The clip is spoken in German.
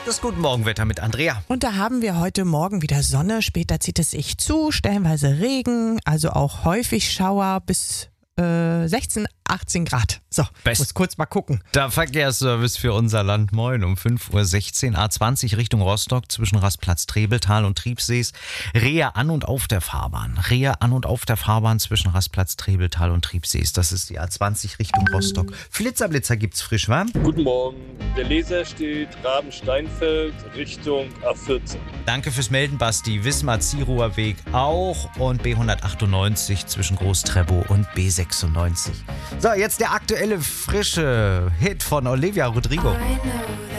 Das Guten Morgenwetter mit Andrea. Und da haben wir heute Morgen wieder Sonne, später zieht es sich zu, stellenweise Regen, also auch häufig Schauer bis 16, 18 Grad. So, muss kurz mal gucken. Der Verkehrsservice für unser Land. Moin um 5.16 Uhr. A20 Richtung Rostock zwischen Rastplatz Trebeltal und Triebsees. Rehe an und auf der Fahrbahn. Rehe an und auf der Fahrbahn zwischen Rastplatz Trebeltal und Triebsees. Das ist die A20 Richtung Rostock. Flitzer gibt's frisch, wa? Guten Morgen. Der Leser steht Rabensteinfeld Richtung A14. Danke fürs Melden, Basti. Wismar-Zieruher Weg auch und B198 zwischen Großtreppow und B96. So, jetzt der aktuelle frische Hit von Olivia Rodrigo. I know